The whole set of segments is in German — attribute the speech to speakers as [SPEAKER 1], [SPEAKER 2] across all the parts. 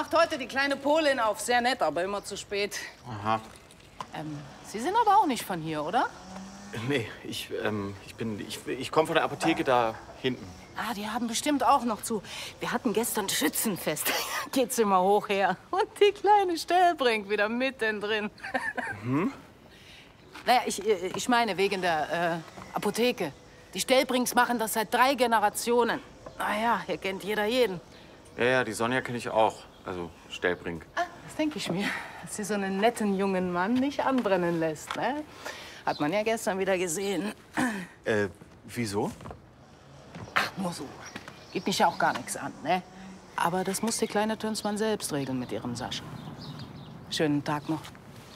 [SPEAKER 1] macht heute die kleine Polin auf. Sehr nett, aber immer zu spät.
[SPEAKER 2] Aha.
[SPEAKER 1] Sie sind aber auch nicht von hier, oder?
[SPEAKER 2] Nee, ich komme von der Apotheke da hinten.
[SPEAKER 1] Ah, die haben bestimmt auch noch zu. Wir hatten gestern Schützenfest. Geht's immer hoch her. Und die kleine Stellbrink wieder mitten drin.
[SPEAKER 2] Hm?
[SPEAKER 1] Naja, ich meine wegen der Apotheke. Die Stellbrinks machen das seit 3 Generationen. Naja, hier kennt jeder jeden.
[SPEAKER 2] Ja, die Sonja kenne ich auch. Also Stellbrink.
[SPEAKER 1] Ah, das denke ich mir. Dass sie so einen netten jungen Mann nicht anbrennen lässt, ne? Hat man ja gestern wieder gesehen.
[SPEAKER 2] Wieso?
[SPEAKER 1] Ach, nur so. Geht mich ja auch gar nichts an, ne? Aber das muss die kleine Tönsmann selbst regeln mit ihrem Sascha. Schönen Tag noch.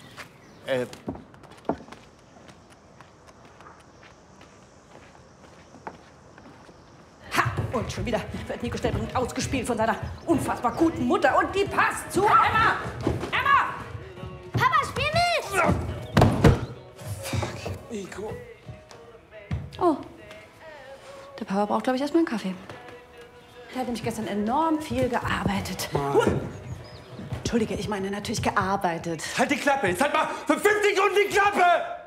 [SPEAKER 3] Ha! Und schon wieder wird Nico Stellbrink ausgespielt von seiner unfassbar guten Mutter. Und die passt zu Emma! Emma!
[SPEAKER 4] Papa, spiel mit!
[SPEAKER 5] Fuck, Nico.
[SPEAKER 3] Oh. Der Papa braucht, glaube ich, erstmal einen Kaffee. Der hat nämlich gestern enorm viel gearbeitet. Entschuldige, ich meine natürlich gearbeitet.
[SPEAKER 5] Halt die Klappe! Jetzt halt mal für 50 Sekunden die Klappe!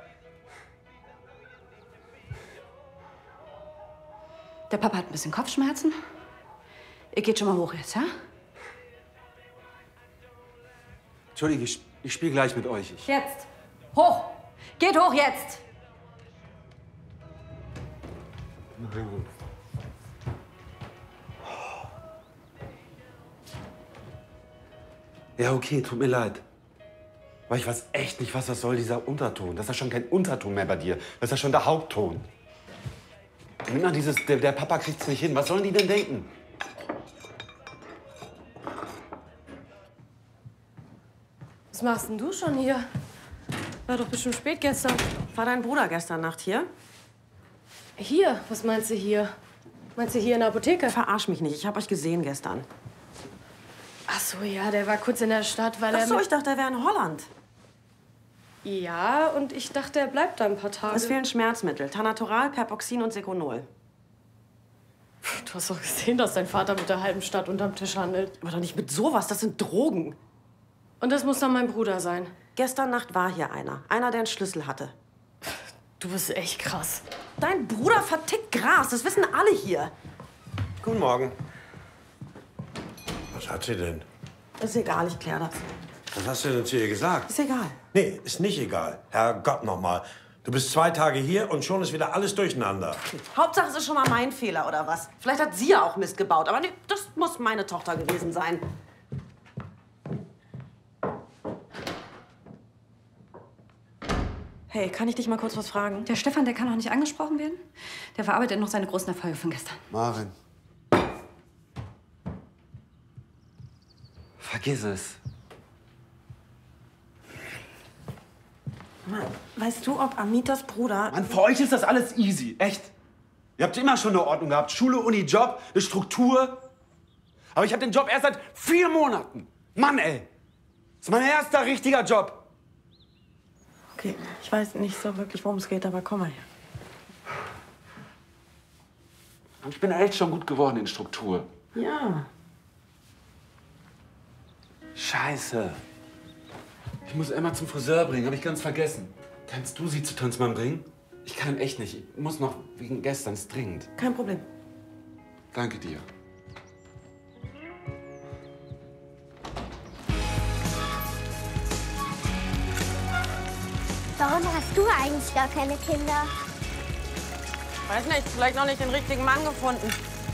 [SPEAKER 3] Der Papa hat ein bisschen Kopfschmerzen. Ihr geht schon mal hoch jetzt, ja?
[SPEAKER 5] Entschuldige, ich spiele gleich mit euch.
[SPEAKER 3] Jetzt. Hoch. Geht hoch jetzt.
[SPEAKER 5] Ja, okay, tut mir leid. Aber ich weiß echt nicht, was das soll, dieser Unterton. Das ist ja schon kein Unterton mehr bei dir. Das ist ja schon der Hauptton. Immer dieses, der Papa kriegt's nicht hin. Was sollen die denn denken?
[SPEAKER 6] Was machst denn du schon hier? War doch bestimmt spät gestern.
[SPEAKER 7] War dein Bruder gestern Nacht hier?
[SPEAKER 6] Hier? Was meinst du hier? Meinst du hier in der Apotheke?
[SPEAKER 7] Verarsch mich nicht, ich habe euch gesehen gestern.
[SPEAKER 6] Ach so, ja, der war kurz in der Stadt, weil
[SPEAKER 7] Ach so, ich dachte, er wäre in Holland.
[SPEAKER 6] Ja, und ich dachte, er bleibt da ein paar Tage.
[SPEAKER 7] Es fehlen Schmerzmittel. Tanatoral, Perpoxin und Seconol.
[SPEAKER 6] Du hast doch gesehen, dass dein Vater mit der halben Stadt unterm Tisch handelt.
[SPEAKER 7] Aber doch nicht mit sowas, das sind Drogen.
[SPEAKER 6] Und das muss dann mein Bruder sein.
[SPEAKER 7] Gestern Nacht war hier einer. Einer, der einen Schlüssel hatte.
[SPEAKER 6] Du bist echt krass.
[SPEAKER 7] Dein Bruder vertickt Gras, das wissen alle hier.
[SPEAKER 5] Guten Morgen. Was hat sie denn?
[SPEAKER 7] Ist egal, ich kläre das.
[SPEAKER 5] Was hast du denn zu ihr gesagt?
[SPEAKER 7] Ist egal.
[SPEAKER 8] Nee, ist nicht egal. Herrgott noch mal. Du bist 2 Tage hier und schon ist wieder alles durcheinander.
[SPEAKER 7] Hauptsache, es ist schon mal mein Fehler, oder was? Vielleicht hat sie ja auch Mist gebaut, aber nee, das muss meine Tochter gewesen sein. Hey, kann ich dich mal kurz was fragen?
[SPEAKER 3] Der Stefan, der kann noch nicht angesprochen werden. Der verarbeitet noch seine großen Erfolge von gestern.
[SPEAKER 5] Maren. Vergiss es.
[SPEAKER 7] Weißt du, ob Amitas Bruder...
[SPEAKER 5] Mann, für euch ist das alles easy, echt. Ihr habt immer schon eine Ordnung gehabt. Schule, Uni, Job, eine Struktur. Aber ich habe den Job erst seit 4 Monaten. Mann, ey. Das ist mein erster richtiger Job.
[SPEAKER 7] Okay, ich weiß nicht so wirklich, worum es geht, aber komm mal her.
[SPEAKER 5] Ich bin echt schon gut geworden in Struktur.
[SPEAKER 7] Ja.
[SPEAKER 5] Scheiße. Ich muss Emma zum Friseur bringen, habe ich ganz vergessen. Kannst du sie zu Tönsmann bringen? Ich kann echt nicht. Ich muss noch wegen gestern, ist dringend.
[SPEAKER 7] Kein Problem.
[SPEAKER 5] Danke dir.
[SPEAKER 4] Warum hast du eigentlich gar keine Kinder?
[SPEAKER 7] Weiß nicht, vielleicht noch nicht den richtigen Mann gefunden.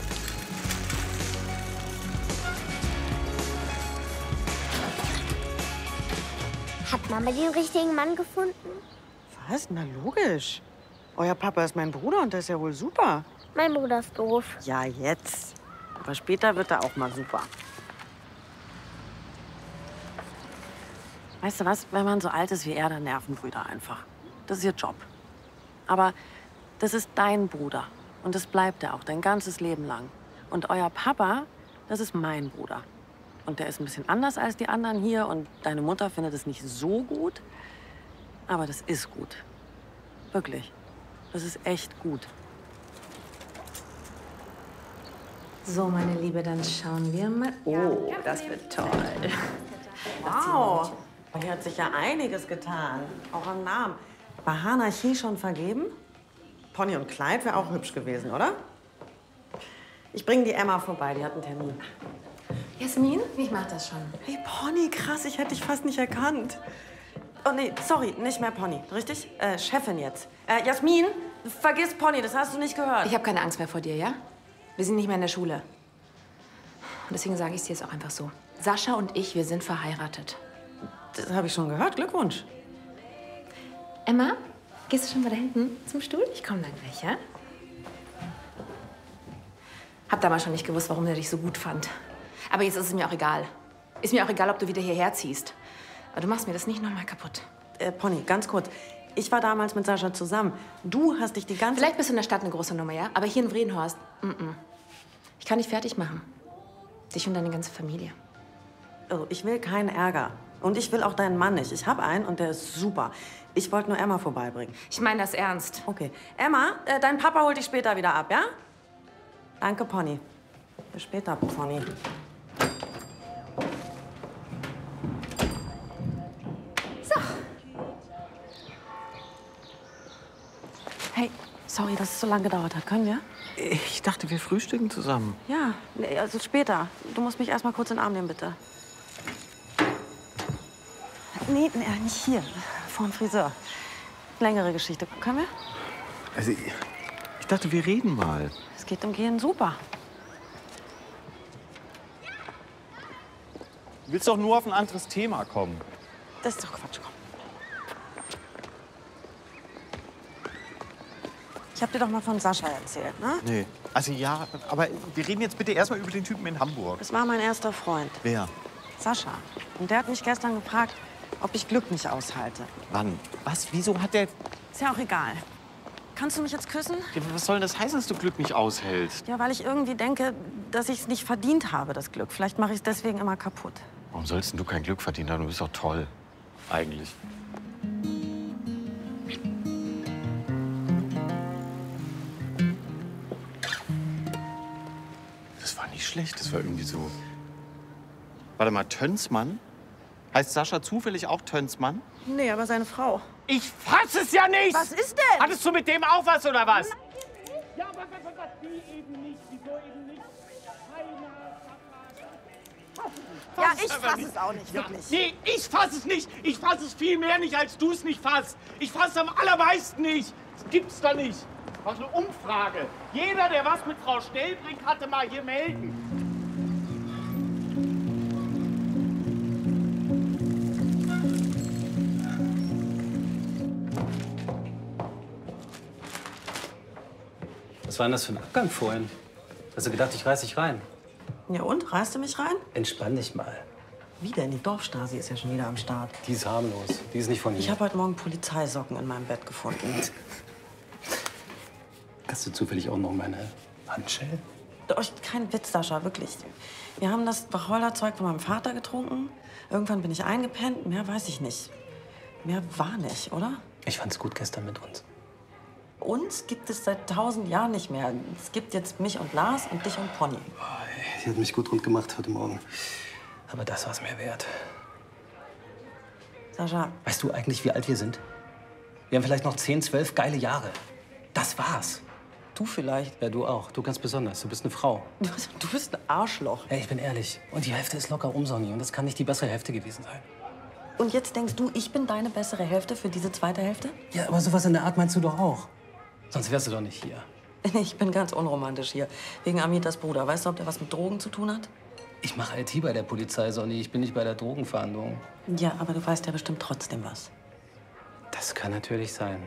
[SPEAKER 4] Hat Mama den richtigen Mann gefunden?
[SPEAKER 7] Was? Na logisch. Euer Papa ist mein Bruder und der ist ja wohl super.
[SPEAKER 4] Mein Bruder ist doof.
[SPEAKER 7] Ja, jetzt. Aber später wird er auch mal super. Weißt du was? Wenn man so alt ist wie er, dann nerven Brüder einfach. Das ist ihr Job. Aber das ist dein Bruder. Und das bleibt er auch dein ganzes Leben lang. Und euer Papa, das ist mein Bruder. Und der ist ein bisschen anders als die anderen hier. Und deine Mutter findet es nicht so gut. Aber das ist gut. Wirklich. Das ist echt gut.
[SPEAKER 9] So, meine Liebe, dann schauen wir mal. Oh, das wird toll.
[SPEAKER 7] Wow. Hier hat sich ja einiges getan. Auch am Namen. War Hanachi schon vergeben? Pony und Clyde wäre auch hübsch gewesen, oder? Ich bringe die Emma vorbei, die hat einen Termin.
[SPEAKER 9] Jasmin, ich mach das schon.
[SPEAKER 7] Hey, Pony, krass, ich hätte dich fast nicht erkannt. Oh, nee, sorry, nicht mehr Pony, richtig? Chefin jetzt. Jasmin, vergiss Pony, das hast du nicht gehört.
[SPEAKER 9] Ich habe keine Angst mehr vor dir, ja? Wir sind nicht mehr in der Schule. Und deswegen sage ich es dir jetzt auch einfach so. Sascha und ich, wir sind verheiratet.
[SPEAKER 7] Das habe ich schon gehört, Glückwunsch.
[SPEAKER 9] Emma, gehst du schon mal da hinten zum Stuhl? Ich komme dann gleich, ja? Hab damals schon nicht gewusst, warum der dich so gut fand. Aber jetzt ist es mir auch egal. Ist mir auch egal, ob du wieder hierher ziehst. Aber du machst mir das nicht noch mal kaputt.
[SPEAKER 7] Pony, ganz kurz. Ich war damals mit Sascha zusammen. Du hast dich die ganze...
[SPEAKER 9] Vielleicht bist du in der Stadt eine große Nummer, ja? Aber hier in Vredenhorst, Ich kann dich fertig machen. Dich und deine ganze Familie.
[SPEAKER 7] Oh, ich will keinen Ärger. Und ich will auch deinen Mann nicht. Ich habe einen und der ist super. Ich wollte nur Emma vorbeibringen.
[SPEAKER 9] Ich meine das ernst.
[SPEAKER 7] Okay. Emma, dein Papa holt dich später wieder ab, ja? Danke, Pony. Bis später, Pony.
[SPEAKER 9] So.
[SPEAKER 7] Hey, sorry, dass es so lange gedauert hat. Können wir?
[SPEAKER 2] Ich dachte, wir frühstücken zusammen.
[SPEAKER 7] Ja, nee, also später. Du musst mich erst mal kurz in den Arm nehmen, bitte. Nee, nicht hier. Vor dem Friseur. Längere Geschichte. Können wir?
[SPEAKER 2] Also, ich dachte, wir reden mal.
[SPEAKER 7] Es geht um Gehen super.
[SPEAKER 2] Du willst doch nur auf ein anderes Thema kommen.
[SPEAKER 7] Das ist doch Quatsch, komm. Ich hab dir doch mal von Sascha erzählt, ne?
[SPEAKER 2] Nee. Also ja, aber wir reden jetzt bitte erstmal über den Typen in Hamburg.
[SPEAKER 7] Das war mein erster Freund.
[SPEAKER 2] Wer?
[SPEAKER 7] Sascha. Und der hat mich gestern gefragt, ob ich Glück nicht aushalte.
[SPEAKER 2] Wann? Was? Wieso hat der...
[SPEAKER 7] Ist ja auch egal. Kannst du mich jetzt küssen?
[SPEAKER 2] Ja, was soll denn das heißen, dass du Glück nicht aushältst?
[SPEAKER 7] Ja, weil ich irgendwie denke, dass ich es nicht verdient habe, das Glück. Vielleicht mache ich es deswegen immer kaputt.
[SPEAKER 2] Warum sollst denn du kein Glück verdienen haben? Du bist doch toll. Eigentlich. Das war nicht schlecht. Das war irgendwie so... Warte mal, Tönsmann? Heißt Sascha zufällig auch Tönsmann?
[SPEAKER 7] Nee, aber seine Frau.
[SPEAKER 2] Ich fass es ja nicht!
[SPEAKER 7] Was ist denn?
[SPEAKER 2] Hattest du mit dem auch was, oder was?
[SPEAKER 10] Ja, aber wie eben nicht? Wieso eben nicht?
[SPEAKER 7] Ja, ich fass es auch nicht, wirklich.
[SPEAKER 10] Nee, ich fass es nicht. Ich fass es viel mehr nicht, als du es nicht fasst. Ich fass es am allermeisten nicht. Das gibt's doch nicht. Das ist eine Umfrage. Jeder, der was mit Frau Stellbrink hatte, mal hier melden.
[SPEAKER 11] Was war denn das für ein Abgang vorhin? Hast du gedacht, ich reiß dich rein?
[SPEAKER 7] Ja und? Reißt du mich rein?
[SPEAKER 11] Entspann dich mal.
[SPEAKER 7] Wieder in die Dorfstasi ist ja schon wieder am Start.
[SPEAKER 11] Die ist harmlos. Die ist nicht von hier.
[SPEAKER 7] Ich habe heute Morgen Polizeisocken in meinem Bett gefunden.
[SPEAKER 11] Hast du zufällig auch noch meine Handschellen?
[SPEAKER 7] Doch, kein Witz, Sascha, wirklich. Wir haben das Wacholderzeug von meinem Vater getrunken. Irgendwann bin ich eingepennt. Mehr weiß ich nicht. Mehr war nicht, oder?
[SPEAKER 11] Ich fand's gut gestern mit uns.
[SPEAKER 7] Uns gibt es seit 1000 Jahren nicht mehr. Es gibt jetzt mich und Lars und dich und Pony.
[SPEAKER 11] Sie hat mich gut rund gemacht heute Morgen. Aber das war's mir wert.
[SPEAKER 7] Sascha.
[SPEAKER 11] Weißt du eigentlich, wie alt wir sind? Wir haben vielleicht noch 10, 12 geile Jahre. Das war's.
[SPEAKER 7] Du vielleicht.
[SPEAKER 11] Ja, du auch. Du ganz besonders. Du bist eine Frau.
[SPEAKER 7] Du bist ein Arschloch.
[SPEAKER 11] Ja, ich bin ehrlich. Und die Hälfte ist locker um, Sonny. Und das kann nicht die bessere Hälfte gewesen sein.
[SPEAKER 7] Und jetzt denkst du, ich bin deine bessere Hälfte für diese zweite Hälfte?
[SPEAKER 11] Ja, aber sowas in der Art meinst du doch auch. Sonst wärst du doch nicht hier.
[SPEAKER 7] Ich bin ganz unromantisch hier. Wegen Amitas Bruder. Weißt du, ob der was mit Drogen zu tun hat?
[SPEAKER 11] Ich mache IT bei der Polizei, Sonny. Ich bin nicht bei der Drogenfahndung.
[SPEAKER 7] Ja, aber du weißt ja bestimmt trotzdem was.
[SPEAKER 11] Das kann natürlich sein.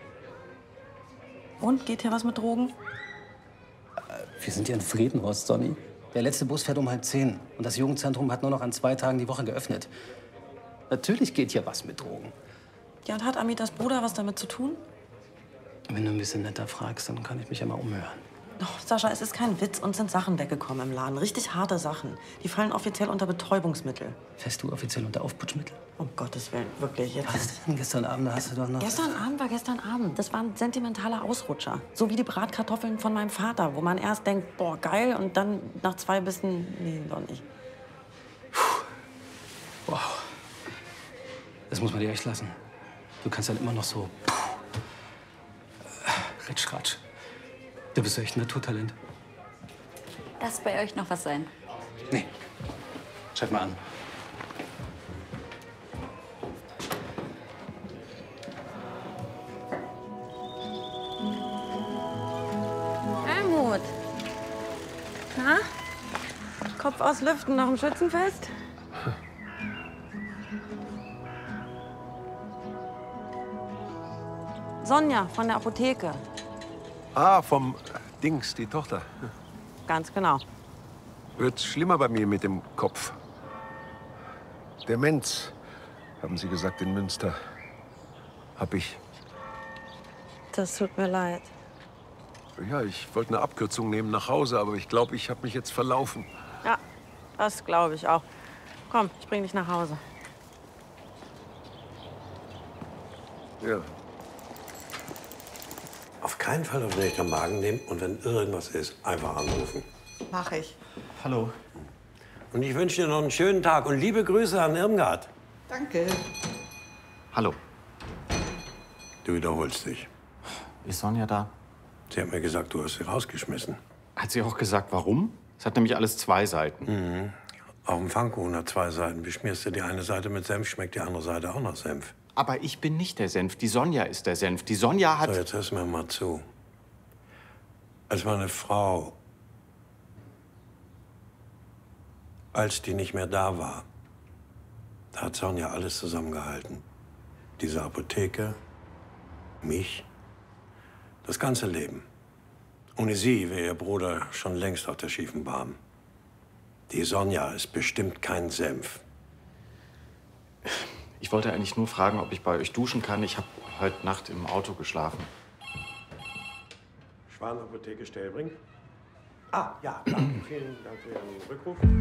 [SPEAKER 7] Und, geht hier was mit Drogen?
[SPEAKER 11] Wir sind hier in Vredenhorst, Sonny. Der letzte Bus fährt um 9:30. Und das Jugendzentrum hat nur noch an 2 Tagen die Woche geöffnet. Natürlich geht hier was mit Drogen.
[SPEAKER 7] Ja, und hat Amitas Bruder was damit zu tun?
[SPEAKER 11] Wenn du ein bisschen netter fragst, dann kann ich mich ja mal umhören.
[SPEAKER 7] Oh, Sascha, es ist kein Witz. Uns sind Sachen weggekommen im Laden. Richtig harte Sachen. Die fallen offiziell unter Betäubungsmittel.
[SPEAKER 11] Fährst du offiziell unter Aufputschmittel?
[SPEAKER 7] Um Gottes Willen, wirklich. Jetzt.
[SPEAKER 11] Was denn? Gestern Abend hast du doch noch...
[SPEAKER 7] Gestern Abend war gestern Abend. Das war ein sentimentaler Ausrutscher. So wie die Bratkartoffeln von meinem Vater, wo man erst denkt, boah, geil, und dann nach 2 Bissen, nee, doch nicht.
[SPEAKER 11] Wow. Das muss man dir echt lassen. Du kannst dann immer noch so... Ritsch-Ratsch. Du bist echt ein Naturtalent.
[SPEAKER 12] Lass bei euch noch was sein.
[SPEAKER 11] Nee. Schalt mal an.
[SPEAKER 7] Helmut. Na? Kopf aus Lüften nach dem Schützenfest? Sonja von der Apotheke.
[SPEAKER 13] Ah, vom Dings, die Tochter.
[SPEAKER 7] Ganz genau.
[SPEAKER 13] Wird schlimmer bei mir mit dem Kopf. Demenz, haben Sie gesagt, in Münster. Hab ich.
[SPEAKER 7] Das tut mir leid.
[SPEAKER 13] Ja, ich wollte eine Abkürzung nehmen nach Hause, aber ich glaube, ich habe mich jetzt verlaufen.
[SPEAKER 7] Ja, das glaube ich auch. Komm, ich bring dich nach Hause.
[SPEAKER 13] Ja.
[SPEAKER 8] Auf keinen Fall auf den Magen nehmen und wenn irgendwas ist, einfach anrufen.
[SPEAKER 7] Mach ich.
[SPEAKER 2] Hallo.
[SPEAKER 8] Und ich wünsche dir noch einen schönen Tag und liebe Grüße an Irmgard.
[SPEAKER 7] Danke.
[SPEAKER 2] Hallo.
[SPEAKER 8] Du wiederholst dich.
[SPEAKER 2] Ist Sonja da?
[SPEAKER 8] Sie hat mir gesagt, du hast sie rausgeschmissen.
[SPEAKER 2] Hat sie auch gesagt, warum? Es hat nämlich alles 2 Seiten.
[SPEAKER 8] Mhm. Auch ein Pfannkuchen hat 2 Seiten. Beschmierst du die eine Seite mit Senf, schmeckt die andere Seite auch nach Senf.
[SPEAKER 2] Aber ich bin nicht der Senf. Die Sonja ist der Senf. Die Sonja hat...
[SPEAKER 8] So, jetzt hörst du mir mal zu. Als meine Frau, als die nicht mehr da war, da hat Sonja alles zusammengehalten. Diese Apotheke, mich, das ganze Leben. Ohne sie wäre ihr Bruder schon längst auf der schiefen Bahn. Die Sonja ist bestimmt kein Senf.
[SPEAKER 2] Ich wollte eigentlich nur fragen, ob ich bei euch duschen kann. Ich habe heute Nacht im Auto geschlafen.
[SPEAKER 8] Schwan-Apotheke Stellbrink? Ah, ja, danke. Vielen Dank für Ihren Rückruf.